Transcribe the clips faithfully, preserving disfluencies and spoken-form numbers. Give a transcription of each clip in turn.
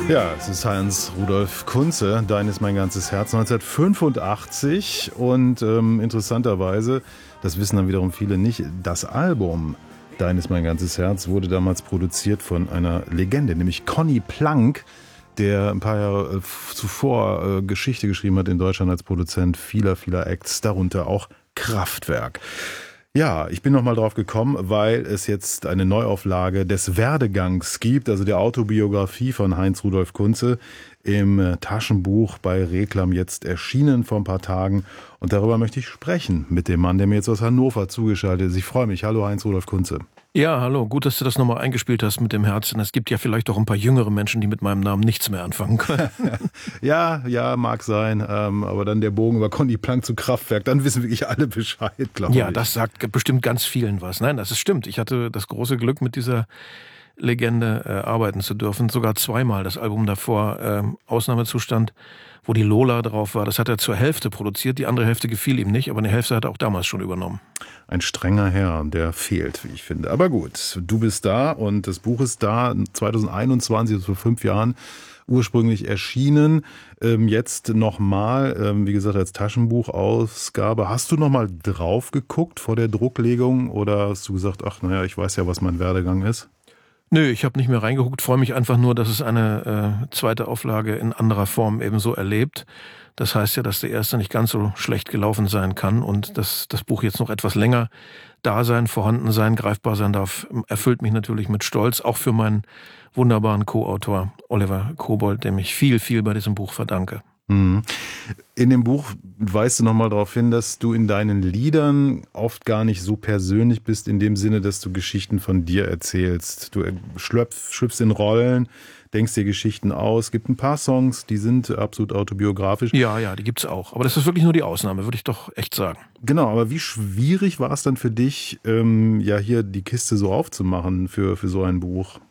Ja, es ist Heinz Rudolf Kunze, Dein ist mein ganzes Herz, neunzehnhundertfünfundachtzig. Und ähm, interessanterweise, das wissen dann wiederum viele nicht, das Album Dein ist mein ganzes Herz wurde damals produziert von einer Legende, nämlich Conny Plank, der ein paar Jahre äh, zuvor äh, Geschichte geschrieben hat in Deutschland als Produzent vieler, vieler Acts, darunter auch Kraftwerk. Ja, ich bin nochmal drauf gekommen, weil es jetzt eine Neuauflage des Werdegangs gibt, also der Autobiografie von Heinz Rudolf Kunze im Taschenbuch bei Reklam jetzt erschienen vor ein paar Tagen. Und darüber möchte ich sprechen mit dem Mann, der mir jetzt aus Hannover zugeschaltet ist. Ich freue mich. Hallo Heinz Rudolf Kunze. Ja, hallo. Gut, dass du das nochmal eingespielt hast mit dem Herzen. Es gibt ja vielleicht auch ein paar jüngere Menschen, die mit meinem Namen nichts mehr anfangen können. ja, ja, mag sein. Ähm, aber dann der Bogen über Conny Plank zu Kraftwerk, dann wissen wirklich alle Bescheid, glaube ich. Ja, das sagt bestimmt ganz vielen was. Nein, das ist stimmt. Ich hatte das große Glück, mit dieser Legende äh, arbeiten zu dürfen. Sogar zweimal. Das Album davor, äh, Ausnahmezustand, wo die Lola drauf war, das hat er zur Hälfte produziert. Die andere Hälfte gefiel ihm nicht, aber eine Hälfte hat er auch damals schon übernommen. Ein strenger Herr, der fehlt, wie ich finde. Aber gut, du bist da und das Buch ist da, zweitausendeinundzwanzig, also vor fünf Jahren, ursprünglich erschienen. Ähm, jetzt nochmal, ähm, wie gesagt, als Taschenbuchausgabe. Hast du nochmal drauf geguckt vor der Drucklegung oder hast du gesagt, ach naja, ich weiß ja, was mein Werdegang ist? Nö, ich habe nicht mehr reingeguckt, freue mich einfach nur, dass es eine äh, zweite Auflage in anderer Form ebenso erlebt. Das heißt ja, dass der erste nicht ganz so schlecht gelaufen sein kann und dass das Buch jetzt noch etwas länger da sein, vorhanden sein, greifbar sein darf, erfüllt mich natürlich mit Stolz, auch für meinen wunderbaren Co-Autor Oliver Kobold, dem ich viel, viel bei diesem Buch verdanke. In dem Buch weist du nochmal darauf hin, dass du in deinen Liedern oft gar nicht so persönlich bist, in dem Sinne, dass du Geschichten von dir erzählst. Du schlüpf, schlüpfst in Rollen, denkst dir Geschichten aus. Es gibt ein paar Songs, die sind absolut autobiografisch. Ja, ja, die gibt's auch. Aber das ist wirklich nur die Ausnahme, würde ich doch echt sagen. Genau, aber wie schwierig war es dann für dich, ähm, ja hier die Kiste so aufzumachen für, für so ein Buch?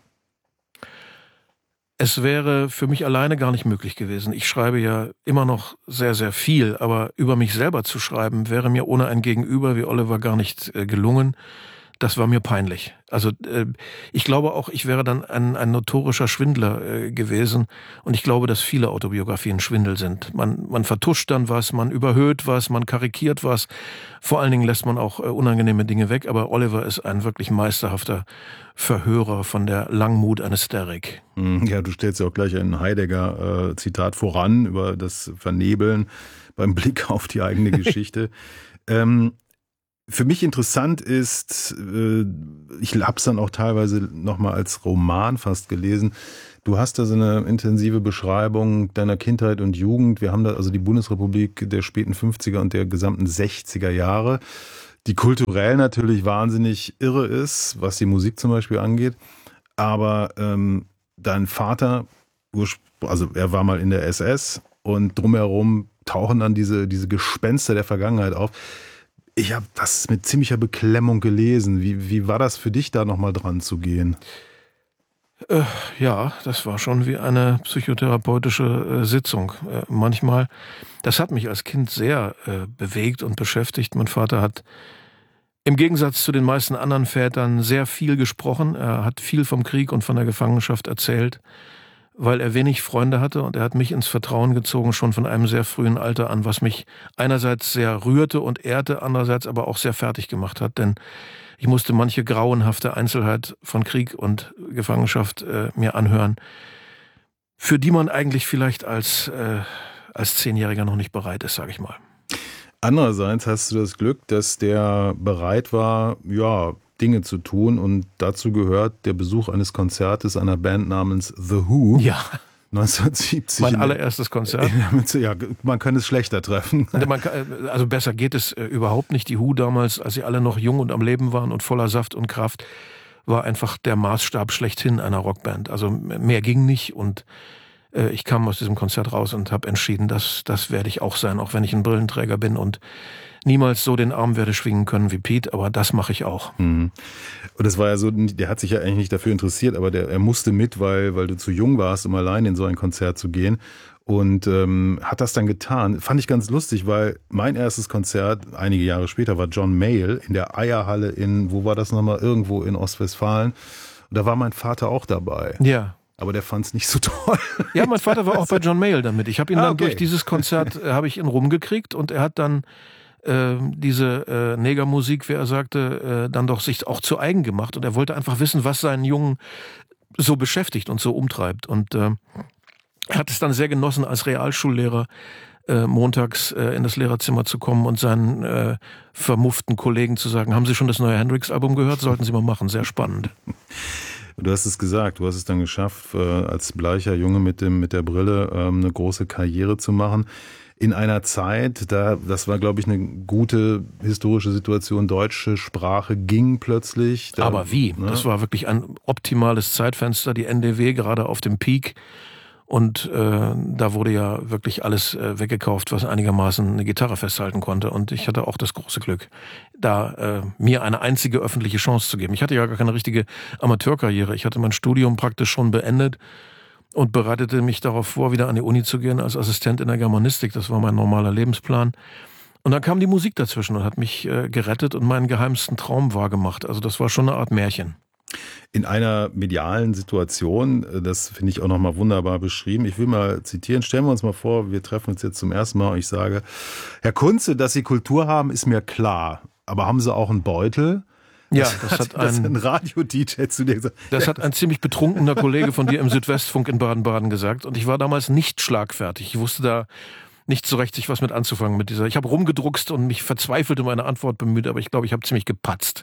Es wäre für mich alleine gar nicht möglich gewesen. Ich schreibe ja immer noch sehr, sehr viel, aber über mich selber zu schreiben, wäre mir ohne ein Gegenüber wie Oliver gar nicht äh, gelungen. Das war mir peinlich. Also äh, ich glaube auch, ich wäre dann ein, ein notorischer Schwindler äh, gewesen. Und ich glaube, dass viele Autobiografien Schwindel sind. Man, man vertuscht dann was, man überhöht was, man karikiert was. Vor allen Dingen lässt man auch äh, unangenehme Dinge weg. Aber Oliver ist ein wirklich meisterhafter Verhörer von der Langmut eines Derrick. Ja, du stellst ja auch gleich ein Heidegger-Zitat äh, voran über das Vernebeln beim Blick auf die eigene Geschichte. ähm, Für mich interessant ist, ich habe es dann auch teilweise nochmal als Roman fast gelesen, du hast da so eine intensive Beschreibung deiner Kindheit und Jugend. Wir haben da also die Bundesrepublik der späten fünfziger und der gesamten sechziger Jahre, die kulturell natürlich wahnsinnig irre ist, was die Musik zum Beispiel angeht. Aber ähm, dein Vater, also er war mal in der S S und drumherum tauchen dann diese, diese Gespenster der Vergangenheit auf. Ich habe das mit ziemlicher Beklemmung gelesen. Wie, wie war das für dich, da nochmal dran zu gehen? Äh, ja, das war schon wie eine psychotherapeutische äh, Sitzung. Äh, manchmal, das hat mich als Kind sehr äh, bewegt und beschäftigt. Mein Vater hat im Gegensatz zu den meisten anderen Vätern sehr viel gesprochen. Er hat viel vom Krieg und von der Gefangenschaft erzählt, weil er wenig Freunde hatte und er hat mich ins Vertrauen gezogen, schon von einem sehr frühen Alter an, was mich einerseits sehr rührte und ehrte, andererseits aber auch sehr fertig gemacht hat, denn ich musste manche grauenhafte Einzelheit von Krieg und Gefangenschaft äh, mir anhören, für die man eigentlich vielleicht als, äh, als Zehnjähriger noch nicht bereit ist, sage ich mal. Andererseits hast du das Glück, dass der bereit war, ja, Dinge zu tun und dazu gehört der Besuch eines Konzertes einer Band namens The Who. Ja. neunzehnhundertsiebzig. Mein allererstes Konzert. Ja, man kann es schlechter treffen. Man kann, also besser geht es äh, überhaupt nicht. Die Who damals, als sie alle noch jung und am Leben waren und voller Saft und Kraft, war einfach der Maßstab schlechthin einer Rockband. Also mehr ging nicht und äh, ich kam aus diesem Konzert raus und habe entschieden, dass das werde ich auch sein, auch wenn ich ein Brillenträger bin und niemals so den Arm werde schwingen können wie Pete, aber das mache ich auch. Mhm. Und das war ja so, der hat sich ja eigentlich nicht dafür interessiert, aber der, er musste mit, weil, weil du zu jung warst, um allein in so ein Konzert zu gehen. Und ähm, hat das dann getan. Fand ich ganz lustig, weil mein erstes Konzert, einige Jahre später, war John Mayall in der Eierhalle in, wo war das nochmal? Irgendwo in Ostwestfalen. Und da war mein Vater auch dabei. Ja. Aber der fand es nicht so toll. Ja, mein Vater war auch bei John Mayall damit. Ich habe ihn Ah, dann okay. durch dieses Konzert, äh, habe ich ihn rumgekriegt und er hat dann äh, diese äh, Negermusik, wie er sagte, äh, dann doch sich auch zu eigen gemacht. Und er wollte einfach wissen, was seinen Jungen so beschäftigt und so umtreibt. Und äh, er hat es dann sehr genossen, als Realschullehrer äh, montags äh, in das Lehrerzimmer zu kommen und seinen äh, vermufften Kollegen zu sagen, haben Sie schon das neue Hendrix-Album gehört? Sollten Sie mal machen, sehr spannend. Du hast es gesagt, du hast es dann geschafft, als bleicher Junge mit dem mit der Brille eine große Karriere zu machen. In einer Zeit, da das war, glaube ich, eine gute historische Situation. Deutsche Sprache ging plötzlich. Da, Aber wie? Ne? Das war wirklich ein optimales Zeitfenster, die N D W gerade auf dem Peak. Und äh, da wurde ja wirklich alles äh, weggekauft, was einigermaßen eine Gitarre festhalten konnte. Und ich hatte auch das große Glück, da äh, mir eine einzige öffentliche Chance zu geben. Ich hatte ja gar keine richtige Amateurkarriere. Ich hatte mein Studium praktisch schon beendet und bereitete mich darauf vor, wieder an die Uni zu gehen als Assistent in der Germanistik. Das war mein normaler Lebensplan. Und dann kam die Musik dazwischen und hat mich äh, gerettet und meinen geheimsten Traum wahrgemacht. Also das war schon eine Art Märchen. In einer medialen Situation, das finde ich auch nochmal wunderbar beschrieben. Ich will mal zitieren, stellen wir uns mal vor, wir treffen uns jetzt zum ersten Mal und ich sage, Herr Kunze, dass Sie Kultur haben, ist mir klar. Aber haben Sie auch einen Beutel? Ja, das, das hat, hat ein, ein, ein Radio-D J zu dir gesagt. Das hat ein ziemlich betrunkener Kollege von dir im Südwestfunk in Baden-Baden gesagt. Und ich war damals nicht schlagfertig. Ich wusste da nicht so recht, sich was mit anzufangen mit dieser. Ich habe rumgedruckst und mich verzweifelt um eine Antwort bemüht, aber ich glaube, ich habe ziemlich gepatzt.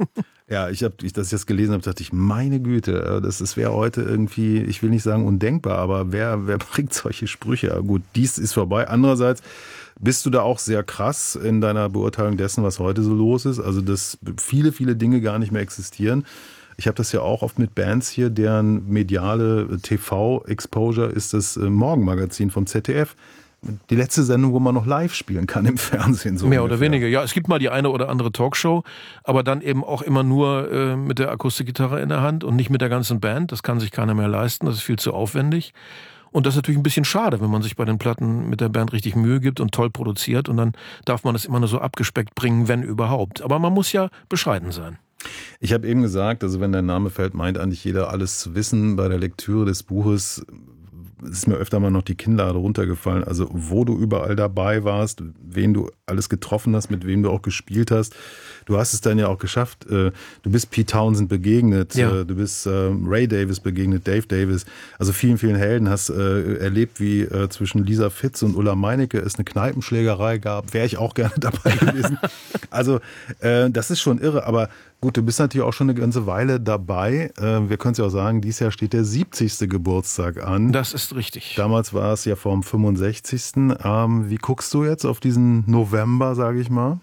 Ja, ich habe, ich, dass ich das gelesen habe, dachte ich, meine Güte, das, das wäre heute irgendwie, ich will nicht sagen undenkbar, aber wer, wer bringt solche Sprüche? Gut, dies ist vorbei. Andererseits bist du da auch sehr krass in deiner Beurteilung dessen, was heute so los ist. Also, dass viele, viele Dinge gar nicht mehr existieren. Ich habe das ja auch oft mit Bands hier, deren mediale T V-Exposure ist das Morgenmagazin vom Z D F. Die letzte Sendung, wo man noch live spielen kann im Fernsehen. So Mehr ungefähr. oder weniger. Ja, es gibt mal die eine oder andere Talkshow, aber dann eben auch immer nur äh, mit der Akustikgitarre in der Hand und nicht mit der ganzen Band. Das kann sich keiner mehr leisten, das ist viel zu aufwendig. Und das ist natürlich ein bisschen schade, wenn man sich bei den Platten mit der Band richtig Mühe gibt und toll produziert und dann darf man das immer nur so abgespeckt bringen, wenn überhaupt. Aber man muss ja bescheiden sein. Ich habe eben gesagt, also wenn dein Name fällt, meint eigentlich jeder alles zu wissen. Bei der Lektüre des Buches ist mir öfter mal noch die Kinnlade runtergefallen. Also wo du überall dabei warst, wen du alles getroffen hast, mit wem du auch gespielt hast. Du hast es dann ja auch geschafft. Du bist Pete Townsend begegnet, ja. Du bist Ray Davies begegnet, Dave Davis. Also vielen, vielen Helden. Hast erlebt, wie zwischen Lisa Fitz und Ulla Meinecke es eine Kneipenschlägerei gab. Wäre ich auch gerne dabei gewesen. Also das ist schon irre. Aber gut, du bist natürlich auch schon eine ganze Weile dabei. Wir können es ja auch sagen, dieses Jahr steht der siebzigste Geburtstag an. Das ist richtig. Damals war es ja vom fünfundsechzigsten Wie guckst du jetzt auf diesen November, sage ich mal?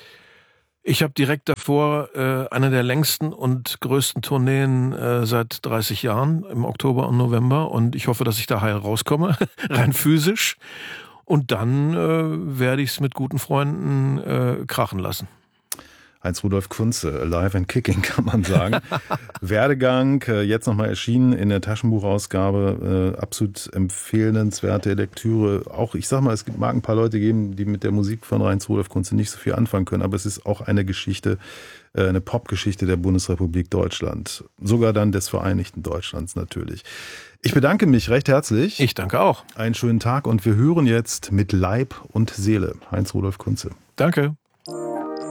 Ich habe direkt davor äh, eine der längsten und größten Tourneen äh, seit dreißig Jahren im Oktober und November und ich hoffe, dass ich da heil rauskomme, rein physisch. Und dann äh, werde ich es mit guten Freunden äh, krachen lassen. Heinz-Rudolf Kunze, Alive and Kicking, kann man sagen. Werdegang, jetzt nochmal erschienen in der Taschenbuchausgabe, absolut empfehlenswerte Lektüre. Auch, ich sag mal, es mag ein paar Leute geben, die mit der Musik von Heinz-Rudolf Kunze nicht so viel anfangen können, aber es ist auch eine Geschichte, eine Popgeschichte der Bundesrepublik Deutschland. Sogar dann des Vereinigten Deutschlands natürlich. Ich bedanke mich recht herzlich. Ich danke auch. Einen schönen Tag und wir hören jetzt mit Leib und Seele Heinz-Rudolf Kunze. Danke.